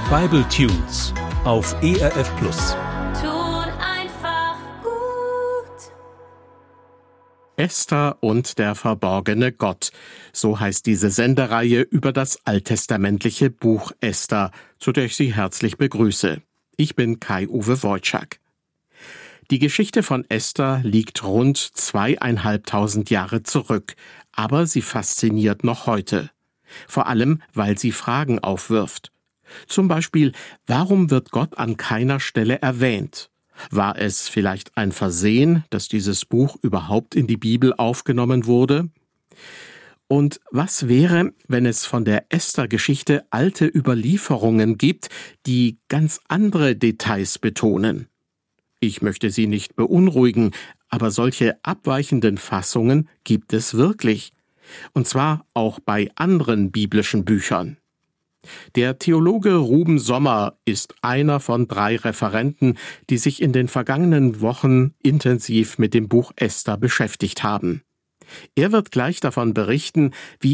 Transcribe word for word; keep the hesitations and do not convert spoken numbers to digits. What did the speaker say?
Bible Tunes auf E R F Plus. Tut einfach gut. Esther und der verborgene Gott. So heißt diese Sendereihe über das alttestamentliche Buch Esther, zu der ich Sie herzlich begrüße. Ich bin Kai-Uwe Wojczak. Die Geschichte von Esther liegt rund zweieinhalbtausend Jahre zurück, aber sie fasziniert noch heute. Vor allem, weil sie Fragen aufwirft. Zum Beispiel, warum wird Gott an keiner Stelle erwähnt? War es vielleicht ein Versehen, dass dieses Buch überhaupt in die Bibel aufgenommen wurde? Und was wäre, wenn es von der Esther-Geschichte alte Überlieferungen gibt, die ganz andere Details betonen? Ich möchte Sie nicht beunruhigen, aber solche abweichenden Fassungen gibt es wirklich. Und zwar auch bei anderen biblischen Büchern. Der Theologe Ruben Sommer ist einer von drei Referenten, die sich in den vergangenen Wochen intensiv mit dem Buch Esther beschäftigt haben. Er wird gleich davon berichten, wie